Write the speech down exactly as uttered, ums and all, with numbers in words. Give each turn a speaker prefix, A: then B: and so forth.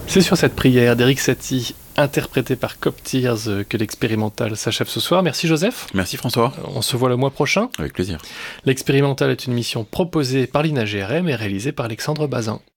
A: C'est sur cette prière d'Éric Satie, interprétée par Cop Tears, que l'expérimental s'achève ce soir. Merci Joseph.
B: Merci François.
A: On se voit le mois prochain.
B: Avec plaisir.
A: L'expérimental est une émission proposée par l'I N A G R M et réalisée par Alexandre Bazin.